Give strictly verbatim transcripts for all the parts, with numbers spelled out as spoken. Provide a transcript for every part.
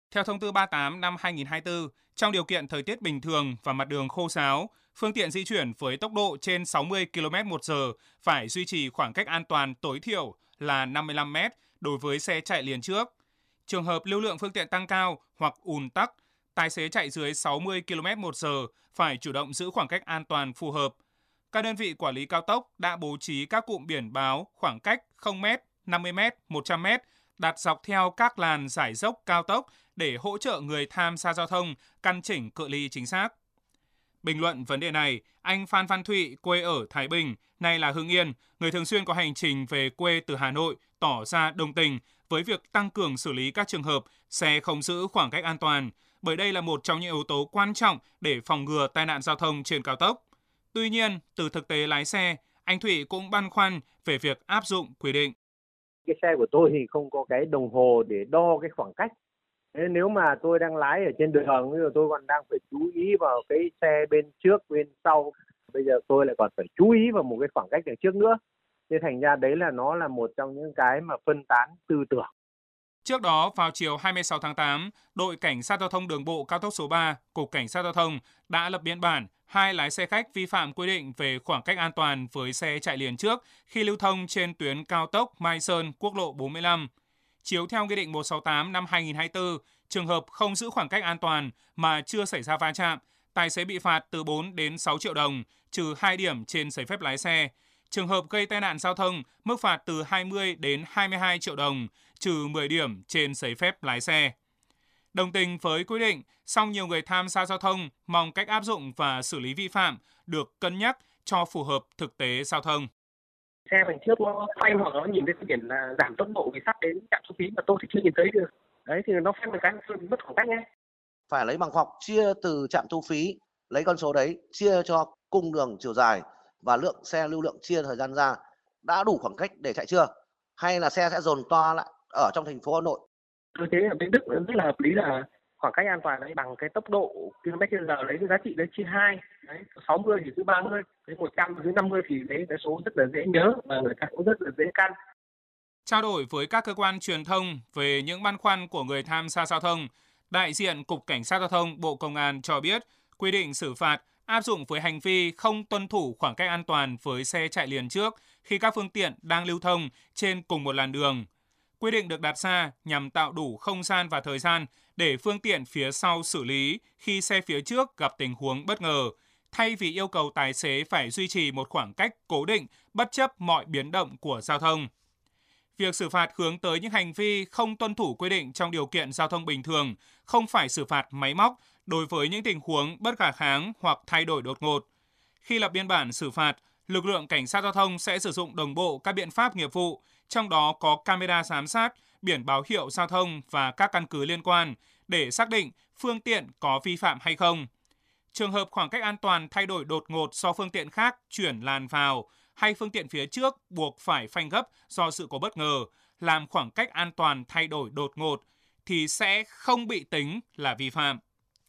Theo thông tư ba mươi tám năm hai nghìn không trăm hai mươi tư, trong điều kiện thời tiết bình thường và mặt đường khô ráo, phương tiện di chuyển với tốc độ trên sáu mươi ki lô mét một giờ phải duy trì khoảng cách an toàn tối thiểu là năm mươi lăm mét đối với xe chạy liền trước. Trường hợp lưu lượng phương tiện tăng cao hoặc ùn tắc, tài xế chạy dưới sáu mươi ki lô mét một giờ phải chủ động giữ khoảng cách an toàn phù hợp. Các đơn vị quản lý cao tốc đã bố trí các cụm biển báo khoảng cách không mét, năm mươi mét, một trăm mét đặt dọc theo các làn giải dốc cao tốc để hỗ trợ người tham gia giao thông căn chỉnh cự ly chính xác. Bình luận vấn đề này, anh Phan Văn Thụy, quê ở Thái Bình, nay là Hưng Yên, người thường xuyên có hành trình về quê từ Hà Nội, tỏ ra đồng tình với việc tăng cường xử lý các trường hợp xe không giữ khoảng cách an toàn, bởi đây là một trong những yếu tố quan trọng để phòng ngừa tai nạn giao thông trên cao tốc. Tuy nhiên, từ thực tế lái xe, anh Thụy cũng băn khoăn về việc áp dụng quy định. Cái xe của tôi thì không có cái đồng hồ để đo cái khoảng cách. Thế nếu mà tôi đang lái ở trên đường, bây giờ tôi còn đang phải chú ý vào cái xe bên trước, bên sau. Bây giờ tôi lại còn phải chú ý vào một cái khoảng cách đằng trước nữa. Thế thành ra đấy là nó là một trong những cái mà phân tán tư tưởng. Trước đó, vào chiều hai mươi sáu tháng tám, đội Cảnh sát giao thông đường bộ cao tốc số ba, Cục Cảnh sát giao thông đã lập biên bản hai lái xe khách vi phạm quy định về khoảng cách an toàn với xe chạy liền trước khi lưu thông trên tuyến cao tốc Mai Sơn, quốc lộ bốn mươi lăm. Chiếu theo Nghị định một trăm sáu mươi tám năm hai nghìn không trăm hai mươi tư, trường hợp không giữ khoảng cách an toàn mà chưa xảy ra va chạm, tài xế bị phạt từ bốn đến sáu triệu đồng, trừ hai điểm trên giấy phép lái xe. Trường hợp gây tai nạn giao thông, mức phạt từ hai mươi đến hai mươi hai triệu đồng, trừ mười điểm trên giấy phép lái xe. Đồng tình với quy định, song nhiều người tham gia giao thông mong cách áp dụng và xử lý vi phạm được cân nhắc cho phù hợp thực tế giao thông. Xe đằng trước nó phanh hoặc nó nhìn thấy cái biển là giảm tốc độ vì sắp đến trạm thu phí mà tôi thì chưa nhìn thấy được. Đấy thì nó phanh một cái tôi mất khoảng cách nhé. Phải lấy bằng học chia từ trạm thu phí, lấy con số đấy chia cho cung đường chiều dài và lượng xe lưu lượng chia thời gian ra, đã đủ khoảng cách để chạy chưa? Hay là xe sẽ dồn toa lại ở trong thành phố Hà Nội? Tôi thấy ở bên Đức rất là hợp lý là khoảng cách an toàn đấy bằng cái tốc độ km trên giờ, lấy cái giá trị đấy chia hai, đấy sáu mươi thì cứ ba mươi, cái một trăm thì cứ năm mươi, thì đấy cái số rất là dễ nhớ và người ta cũng rất là dễ căn. Trao đổi với các cơ quan truyền thông về những băn khoăn của người tham gia giao thông, đại diện Cục Cảnh sát Giao thông Bộ Công an cho biết quy định xử phạt áp dụng với hành vi không tuân thủ khoảng cách an toàn với xe chạy liền trước khi các phương tiện đang lưu thông trên cùng một làn đường. Quy định được đặt ra nhằm tạo đủ không gian và thời gian để phương tiện phía sau xử lý khi xe phía trước gặp tình huống bất ngờ, thay vì yêu cầu tài xế phải duy trì một khoảng cách cố định bất chấp mọi biến động của giao thông. Việc xử phạt hướng tới những hành vi không tuân thủ quy định trong điều kiện giao thông bình thường, không phải xử phạt máy móc đối với những tình huống bất khả kháng hoặc thay đổi đột ngột. Khi lập biên bản xử phạt, lực lượng cảnh sát giao thông sẽ sử dụng đồng bộ các biện pháp nghiệp vụ, trong đó có camera giám sát, biển báo hiệu giao thông và các căn cứ liên quan để xác định phương tiện có vi phạm hay không. Trường hợp khoảng cách an toàn thay đổi đột ngột do phương tiện khác chuyển làn vào hay phương tiện phía trước buộc phải phanh gấp do sự cố bất ngờ, làm khoảng cách an toàn thay đổi đột ngột thì sẽ không bị tính là vi phạm.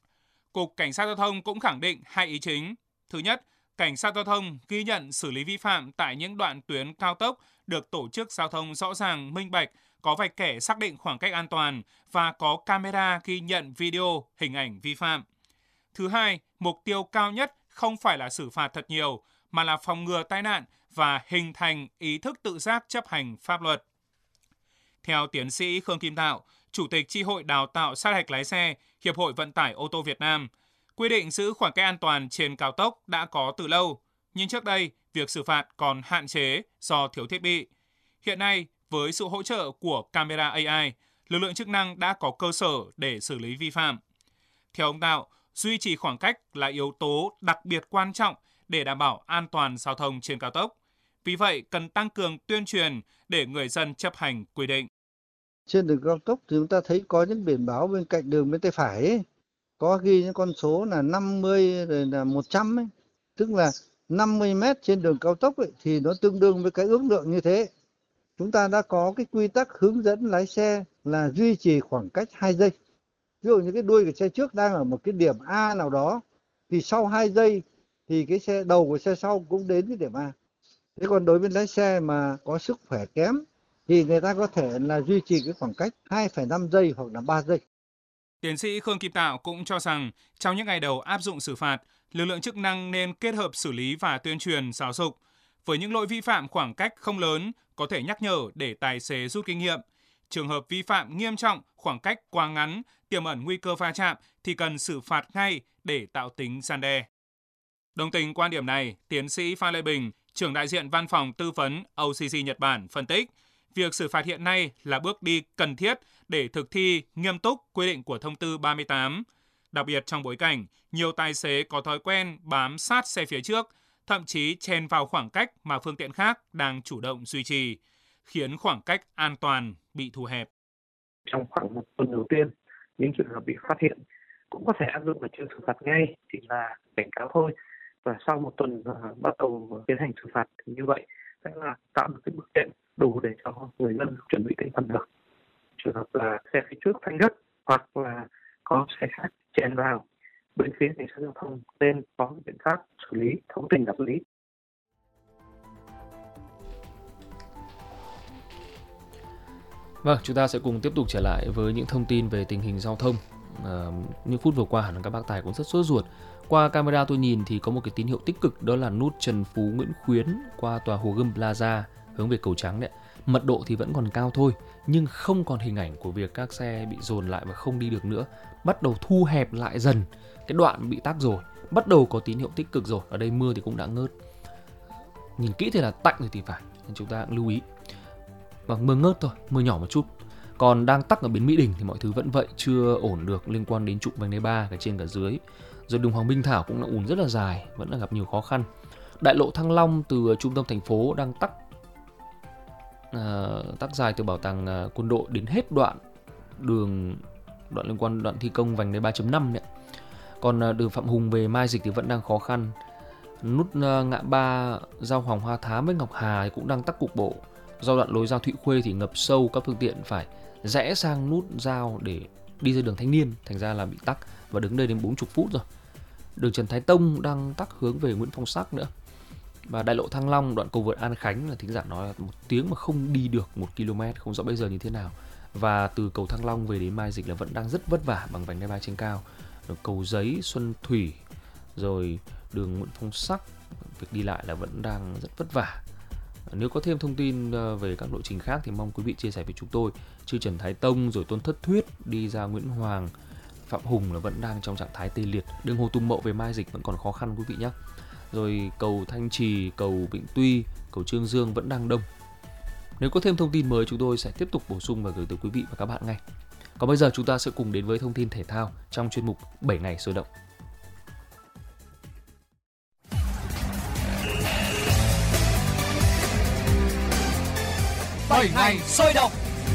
Cục Cảnh sát Giao thông cũng khẳng định hai ý chính. Thứ nhất, Cảnh sát Giao thông ghi nhận xử lý vi phạm tại những đoạn tuyến cao tốc được tổ chức giao thông rõ ràng, minh bạch, có vạch kẻ xác định khoảng cách an toàn và có camera ghi nhận video, hình ảnh vi phạm. Thứ hai, mục tiêu cao nhất không phải là xử phạt thật nhiều, mà là phòng ngừa tai nạn và hình thành ý thức tự giác chấp hành pháp luật. Theo tiến sĩ Khương Kim Tạo, Chủ tịch Chi hội Đào tạo sát hạch lái xe, Hiệp hội Vận tải ô tô Việt Nam, quy định giữ khoảng cách an toàn trên cao tốc đã có từ lâu, nhưng trước đây việc xử phạt còn hạn chế do thiếu thiết bị. Hiện nay, với sự hỗ trợ của camera a i, lực lượng chức năng đã có cơ sở để xử lý vi phạm. Theo ông Tạo, duy trì khoảng cách là yếu tố đặc biệt quan trọng để đảm bảo an toàn giao thông trên cao tốc. Vì vậy, cần tăng cường tuyên truyền để người dân chấp hành quy định. Trên đường cao tốc thì chúng ta thấy có những biển báo bên cạnh đường bên tay phải ấy, có ghi những con số là năm mươi rồi là một trăm ấy. Tức là năm mươi mét trên đường cao tốc ấy, thì nó tương đương với cái ước lượng như thế. Chúng ta đã có cái quy tắc hướng dẫn lái xe là duy trì khoảng cách hai giây. Ví dụ như cái đuôi của xe trước đang ở một cái điểm A nào đó, thì sau hai giây thì cái xe đầu của xe sau cũng đến cái điểm A. Thế còn đối với lái xe mà có sức khỏe kém thì người ta có thể là duy trì cái khoảng cách hai phẩy năm giây hoặc là ba giây. Tiến sĩ Khương Kim Tạo cũng cho rằng trong những ngày đầu áp dụng xử phạt, lực lượng chức năng nên kết hợp xử lý và tuyên truyền giáo dục. Với những lỗi vi phạm khoảng cách không lớn, có thể nhắc nhở để tài xế rút kinh nghiệm. Trường hợp vi phạm nghiêm trọng, khoảng cách quá ngắn, tiềm ẩn nguy cơ va chạm thì cần xử phạt ngay để tạo tính răn đe. Đồng tình quan điểm này, tiến sĩ Phan Lê Bình, trưởng đại diện văn phòng tư vấn O C C Nhật Bản phân tích, việc xử phạt hiện nay là bước đi cần thiết để thực thi nghiêm túc quy định của thông tư ba mươi tám. Đặc biệt trong bối cảnh, nhiều tài xế có thói quen bám sát xe phía trước, thậm chí chen vào khoảng cách mà phương tiện khác đang chủ động duy trì, khiến khoảng cách an toàn bị thu hẹp. Trong khoảng một tuần đầu tiên, những trường hợp bị phát hiện cũng có thể áp dụng và chưa xử phạt ngay, chỉ là cảnh cáo thôi. Và sau một tuần uh, bắt đầu tiến hành xử phạt thì như vậy sẽ là tạo được cái bước đệm đủ để cho người dân chuẩn bị tinh thần được. Trường hợp là xe phía trước phanh gấp hoặc là có xe khác chèn vào, bên phía cảnh sát giao thông nên có biện pháp xử lý thấu tình đạt lý. Vâng, chúng ta sẽ cùng tiếp tục trở lại với những thông tin về tình hình giao thông. À, những phút vừa qua hẳn các bác tài cũng rất sốt ruột. Qua camera tôi nhìn thì có một cái tín hiệu tích cực, đó là nút Trần Phú Nguyễn Khuyến qua tòa Hồ Gươm Plaza hướng về Cầu Trắng đấy. Mật độ thì vẫn còn cao thôi, nhưng không còn hình ảnh của việc các xe bị dồn lại và không đi được nữa. Bắt đầu thu hẹp lại dần cái đoạn bị tắc rồi, bắt đầu có tín hiệu tích cực rồi. Ở đây mưa thì cũng đã ngớt. Nhìn kỹ thì là tạnh rồi thì phải, nên chúng ta cũng lưu ý. Vâng, mưa ngớt thôi, mưa nhỏ một chút. Còn đang tắc ở bến Mỹ Đình thì mọi thứ vẫn vậy, chưa ổn được liên quan đến trục vành đai ba cả trên cả dưới. Rồi đường Hoàng Minh Thảo cũng đã ùn rất là dài, vẫn là gặp nhiều khó khăn. Đại lộ Thăng Long từ trung tâm thành phố đang tắc uh, tắc dài từ bảo tàng uh, quân đội đến hết đoạn đường đoạn liên quan đoạn thi công vành đai ba chấm năm đấy. Còn uh, đường Phạm Hùng về Mai Dịch thì vẫn đang khó khăn. Nút uh, ngã ba giao Hoàng Hoa Thám với Ngọc Hà thì cũng đang tắc cục bộ. Do đoạn lối giao Thụy Khuê thì ngập sâu, các phương tiện phải rẽ sang nút giao để đi ra đường Thanh Niên, thành ra là bị tắc và đứng đây đến bốn mươi phút rồi. Đường Trần Thái Tông đang tắc hướng về Nguyễn Phong Sắc nữa. Và đại lộ Thăng Long đoạn cầu vượt An Khánh là thính giả nói là một tiếng mà không đi được một ki lô mét, không rõ bây giờ như thế nào. Và từ cầu Thăng Long về đến Mai Dịch là vẫn đang rất vất vả bằng vành đai ba trên cao. Đường cầu Giấy, Xuân Thủy, rồi đường Nguyễn Phong Sắc, việc đi lại là vẫn đang rất vất vả. Nếu có thêm thông tin về các lộ trình khác thì mong quý vị chia sẻ với chúng tôi. Chứ Trần Thái Tông rồi Tôn Thất Thuyết đi ra Nguyễn Hoàng, Phạm Hùng là vẫn đang trong trạng thái tê liệt. Đường Hồ Tùng Mậu về Mai Dịch vẫn còn khó khăn quý vị nhé. Rồi cầu Thanh Trì, cầu Vĩnh Tuy, cầu Trương Dương vẫn đang đông. Nếu có thêm thông tin mới chúng tôi sẽ tiếp tục bổ sung và gửi tới quý vị và các bạn ngay. Còn bây giờ chúng ta sẽ cùng đến với thông tin thể thao trong chuyên mục bảy ngày sôi động. bảy ngày sôi động.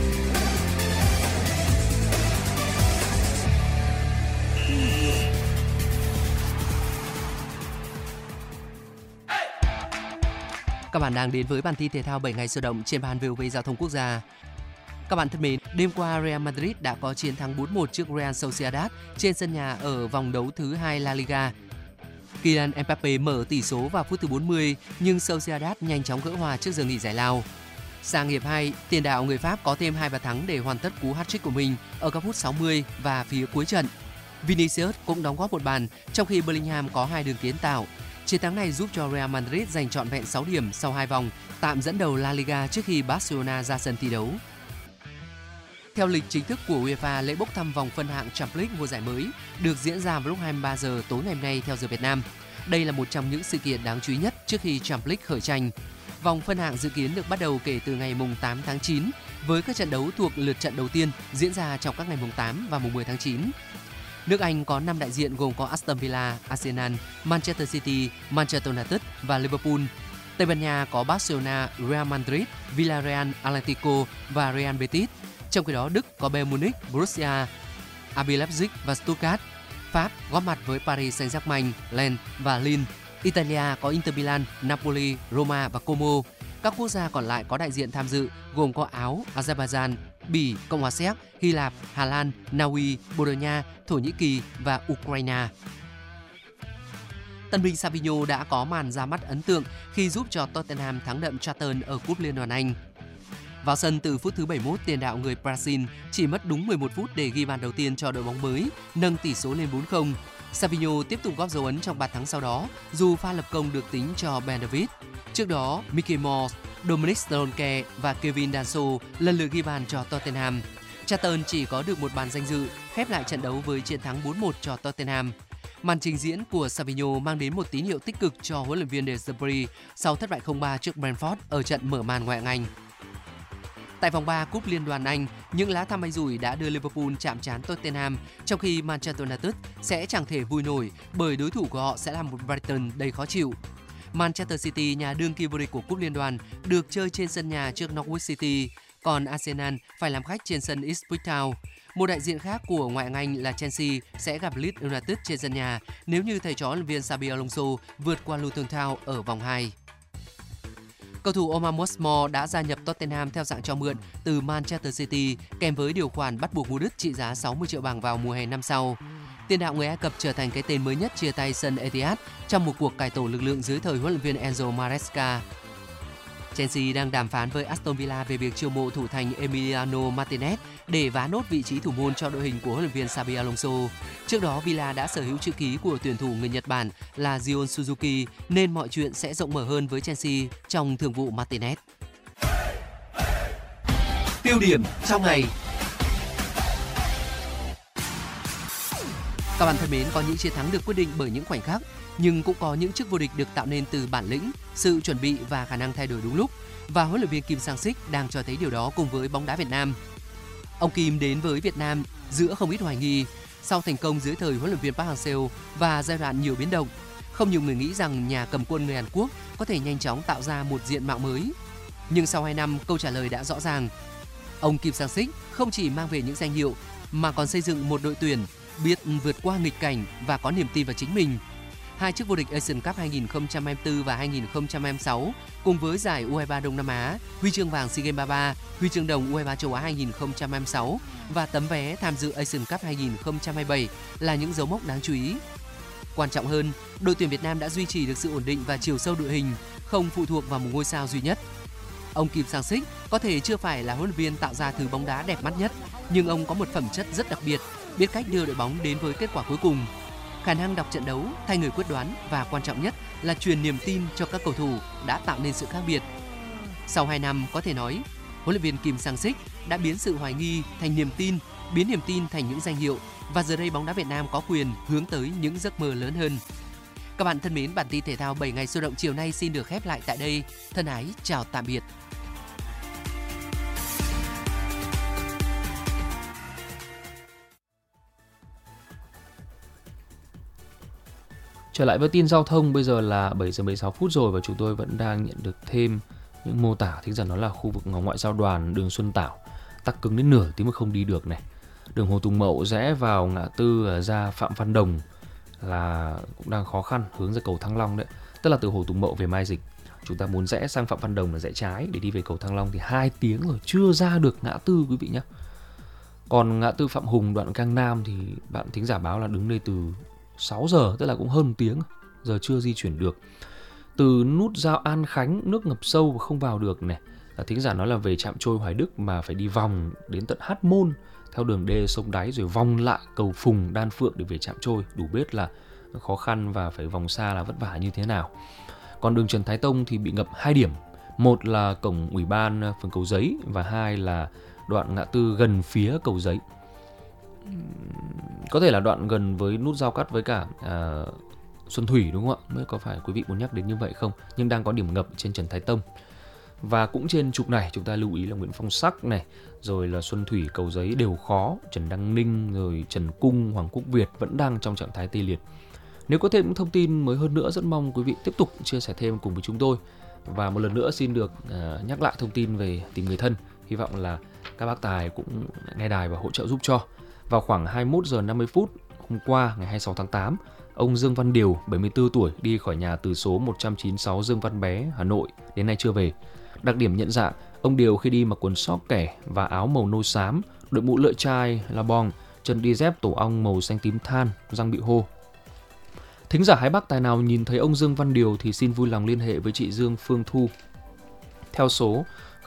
Các bạn đang đến với bản tin thể thao bảy ngày sôi động trên ban vê o vê Giao thông Quốc gia. Các bạn thân mến, đêm qua Real Madrid đã có chiến thắng bốn một trước Real Sociedad trên sân nhà ở vòng đấu thứ hai La Liga. Kylian Mbappe mở tỷ số vào phút thứ bốn mươi, nhưng Sociedad nhanh chóng gỡ hòa trước giờ nghỉ giải lao. Sang hiệp hai, tiền đạo người Pháp có thêm hai bàn thắng để hoàn tất cú hat-trick của mình ở các phút sáu mươi và phía cuối trận. Vinicius cũng đóng góp một bàn, trong khi Bellingham có hai đường kiến tạo. Chiến thắng này giúp cho Real Madrid giành trọn vẹn sáu điểm sau hai vòng, tạm dẫn đầu La Liga trước khi Barcelona ra sân thi đấu. Theo lịch chính thức của UEFA, lễ bốc thăm vòng phân hạng Champions League mùa giải mới được diễn ra vào lúc hai mươi ba giờ tối ngày hôm nay theo giờ Việt Nam. Đây là một trong những sự kiện đáng chú ý nhất trước khi Champions League khởi tranh. Vòng phân hạng dự kiến được bắt đầu kể từ ngày tám tháng chín, với các trận đấu thuộc lượt trận đầu tiên diễn ra trong các ngày tám và mười tháng chín. Nước Anh có năm đại diện gồm có Aston Villa, Arsenal, Manchester City, Manchester United và Liverpool. Tây Ban Nha có Barcelona, Real Madrid, Villarreal, Atletico và Real Betis. Trong khi đó Đức có Bayern Munich, Borussia, rờ bê Leipzig và Stuttgart. Pháp góp mặt với Paris Saint-Germain, Lens và Lille. Italia có Inter Milan, Napoli, Roma và Como. Các quốc gia còn lại có đại diện tham dự gồm có Áo, Azerbaijan, Bỉ, Cộng hòa Séc, Hy Lạp, Hà Lan, Na Uy, Bồ Đào Nha, Thổ Nhĩ Kỳ và Ukraine. Tân binh Savinho đã có màn ra mắt ấn tượng khi giúp cho Tottenham thắng đậm Charlton ở Cúp Liên đoàn Anh. Vào sân từ phút thứ bảy mươi mốt, tiền đạo người Brazil chỉ mất đúng mười một phút để ghi bàn đầu tiên cho đội bóng mới, nâng tỷ số lên bốn không. Savinho tiếp tục góp dấu ấn trong bàn thắng sau đó, dù pha lập công được tính cho Ben Davies. Trước đó, Mickey Mouse, Dominic Solanke và Kevin Danso lần lượt ghi bàn cho Tottenham. Charlton chỉ có được một bàn danh dự, khép lại trận đấu với chiến thắng bốn một cho Tottenham. Màn trình diễn của Savinho mang đến một tín hiệu tích cực cho huấn luyện viên De Zerbi sau thất bại không ba trước Brentford ở trận mở màn ngoại hạng Anh. Tại vòng ba Cúp Liên đoàn Anh, những lá thăm may rủi đã đưa Liverpool chạm trán Tottenham, trong khi Manchester United sẽ chẳng thể vui nổi bởi đối thủ của họ sẽ là một Brighton đầy khó chịu. Manchester City, nhà đương kim vô địch của Cúp Liên đoàn, được chơi trên sân nhà trước Norwich City, còn Arsenal phải làm khách trên sân Ipswich Town. Một đại diện khác của ngoại hạng Anh là Chelsea sẽ gặp Leeds United trên sân nhà nếu như thầy trò huấn luyện viên Xabi Alonso vượt qua Luton Town ở vòng hai. Cầu thủ Omar Morsmore đã gia nhập Tottenham theo dạng cho mượn từ Manchester City kèm với điều khoản bắt buộc mua đứt trị giá sáu mươi triệu bảng vào mùa hè năm sau. Tiền đạo người Ai Cập trở thành cái tên mới nhất chia tay sân Etihad trong một cuộc cải tổ lực lượng dưới thời huấn luyện viên Enzo Maresca. Chelsea đang đàm phán với Aston Villa về việc chiêu mộ thủ thành Emiliano Martinez để vá nốt vị trí thủ môn cho đội hình của huấn luyện viên Xabi Alonso. Trước đó, Villa đã sở hữu chữ ký của tuyển thủ người Nhật Bản là Gion Suzuki, nên mọi chuyện sẽ rộng mở hơn với Chelsea trong thương vụ Martinez. Tiêu điểm trong ngày. Các bạn thân mến, có những chiến thắng được quyết định bởi những khoảnh khắc, nhưng cũng có những chức vô địch được tạo nên từ bản lĩnh, sự chuẩn bị và khả năng thay đổi đúng lúc. Và huấn luyện viên Kim Sang-sik đang cho thấy điều đó cùng với bóng đá Việt Nam. Ông Kim đến với Việt Nam giữa không ít hoài nghi sau thành công dưới thời huấn luyện viên Park Hang-seo và giai đoạn nhiều biến động. Không nhiều người nghĩ rằng nhà cầm quân người Hàn Quốc có thể nhanh chóng tạo ra một diện mạo mới. Nhưng sau hai năm, câu trả lời đã rõ ràng. Ông Kim Sang-sik không chỉ mang về những danh hiệu mà còn xây dựng một đội tuyển biết vượt qua nghịch cảnh và có niềm tin vào chính mình. Hai chức vô địch Asian Cup hai không hai tư và hai không hai sáu cùng với giải u hai ba Đông Nam Á, huy chương vàng SEA Games ba mươi ba, huy chương đồng u hai ba châu Á hai không hai sáu và tấm vé tham dự Asian Cup hai không hai bảy là những dấu mốc đáng chú ý. Quan trọng hơn, đội tuyển Việt Nam đã duy trì được sự ổn định và chiều sâu đội hình, không phụ thuộc vào một ngôi sao duy nhất. Ông Kim Sang-sik có thể chưa phải là huấn luyện viên tạo ra thứ bóng đá đẹp mắt nhất, nhưng ông có một phẩm chất rất đặc biệt, biết cách đưa đội bóng đến với kết quả cuối cùng. Khả năng đọc trận đấu, thay người quyết đoán và quan trọng nhất là truyền niềm tin cho các cầu thủ đã tạo nên sự khác biệt. Sau hai năm, có thể nói, huấn luyện viên Kim Sang-sik đã biến sự hoài nghi thành niềm tin, biến niềm tin thành những danh hiệu, và giờ đây bóng đá Việt Nam có quyền hướng tới những giấc mơ lớn hơn. Các bạn thân mến, bản tin thể thao bảy ngày sôi động chiều nay xin được khép lại tại đây. Thân ái, chào tạm biệt. Trở lại với tin giao thông, bây giờ là bảy giờ mười sáu phút rồi và chúng tôi vẫn đang nhận được thêm những mô tả thính giả nói là khu vực ngoại giao đoàn đường Xuân Tảo tắc cứng đến nửa tiếng mà không đi được này. Đường Hồ Tùng Mậu rẽ vào ngã tư ra Phạm Văn Đồng là cũng đang khó khăn, hướng ra cầu Thăng Long đấy. Tức là từ Hồ Tùng Mậu về Mai Dịch, chúng ta muốn rẽ sang Phạm Văn Đồng là rẽ trái để đi về cầu Thăng Long thì hai tiếng rồi chưa ra được ngã tư quý vị nhé. Còn ngã tư Phạm Hùng đoạn Cang Nam thì bạn thính giả báo là đứng đây từ sáu giờ, tức là cũng hơn một tiếng, giờ chưa di chuyển được. Từ nút giao An Khánh nước ngập sâu và không vào được này. Thính giả nói là về trạm trôi Hoài Đức mà phải đi vòng đến tận Hát Môn theo đường đê sông Đáy rồi vòng lại cầu Phùng Đan Phượng để về trạm trôi. Đủ biết là khó khăn và phải vòng xa là vất vả như thế nào. Còn đường Trần Thái Tông thì bị ngập hai điểm. Một là cổng ủy ban phường Cầu Giấy và hai là đoạn ngã tư gần phía Cầu Giấy. Có thể là đoạn gần với nút giao cắt với cả à, Xuân Thủy đúng không ạ? Mới có phải quý vị muốn nhắc đến như vậy không? Nhưng đang có điểm ngập trên Trần Thái Tông. Và cũng trên trục này chúng ta lưu ý là Nguyễn Phong Sắc này, rồi là Xuân Thủy, Cầu Giấy đều khó, Trần Đăng Ninh, rồi Trần Cung, Hoàng Quốc Việt vẫn đang trong trạng thái tê liệt. Nếu có thêm những thông tin mới hơn nữa, rất mong quý vị tiếp tục chia sẻ thêm cùng với chúng tôi. Và một lần nữa xin được uh, nhắc lại thông tin về tìm người thân. Hy vọng là các bác tài cũng nghe đài và hỗ trợ giúp cho. Vào khoảng hai mươi mốt giờ năm mươi phút hôm qua ngày hai mươi sáu tháng tám, ông Dương Văn Điều, bảy mươi tư tuổi, đi khỏi nhà từ số một trăm chín mươi sáu Dương Văn Bé, Hà Nội, đến nay chưa về. Đặc điểm nhận dạng, ông Điều khi đi mặc quần sóc kẻ và áo màu nâu xám, đội mũ lưỡi chai la bong, chân đi dép tổ ong màu xanh tím than, răng bị hô. Thính giả hai bác tài nào nhìn thấy ông Dương Văn Điều thì xin vui lòng liên hệ với chị Dương Phương Thu theo số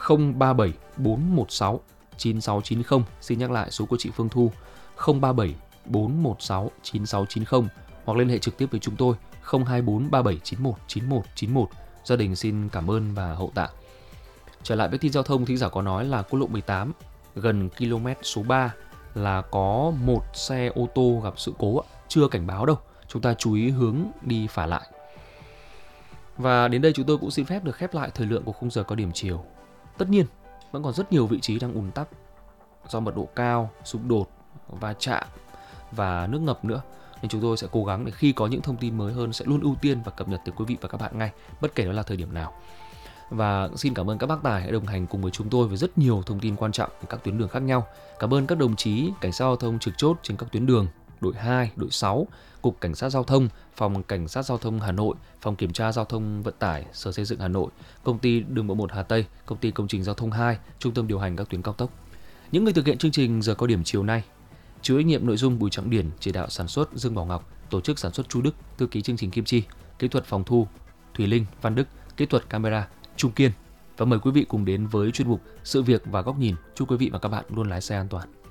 không ba bảy bốn một sáu chín sáu chín không. Xin nhắc lại số của chị Phương Thu không ba bảy bốn một sáu chín sáu chín không, hoặc liên hệ trực tiếp với chúng tôi không hai bốn ba bảy chín một chín một chín một. Gia đình xin cảm ơn và hậu tạ. Trở lại với tin giao thông, thính giả có nói là quốc lộ mười tám gần km số ba là có một xe ô tô gặp sự cố, chưa cảnh báo đâu, chúng ta chú ý hướng đi phả lại. Và đến đây chúng tôi cũng xin phép được khép lại thời lượng của khung giờ cao điểm chiều. Tất nhiên vẫn còn rất nhiều vị trí đang ùn tắc do mật độ cao, xung đột, va chạm và nước ngập nữa, nên chúng tôi sẽ cố gắng để khi có những thông tin mới hơn sẽ luôn ưu tiên và cập nhật tới quý vị và các bạn ngay, bất kể đó là thời điểm nào. Và xin cảm ơn các bác tài đã đồng hành cùng với chúng tôi với rất nhiều thông tin quan trọng ở các tuyến đường khác nhau. Cảm ơn các đồng chí cảnh sát giao thông trực chốt trên các tuyến đường, đội hai, đội sáu, Cục Cảnh sát Giao thông, Phòng Cảnh sát Giao thông Hà Nội, Phòng Kiểm tra Giao thông Vận tải, Sở Xây dựng Hà Nội, Công ty Đường bộ một Hà Tây, Công ty Công trình Giao thông hai, Trung tâm điều hành các tuyến cao tốc. Những người thực hiện chương trình giờ cao điểm chiều nay: chịu trách nhiệm nội dung Bùi Trọng Điển, chỉ đạo sản xuất Dương Bảo Ngọc, tổ chức sản xuất Chu Đức, thư ký chương trình Kim Chi, kỹ thuật phòng thu Thùy Linh, Văn Đức, kỹ thuật camera Trung Kiên. Và mời quý vị cùng đến với chuyên mục Sự việc và góc nhìn. Chúc quý vị và các bạn luôn lái xe an toàn.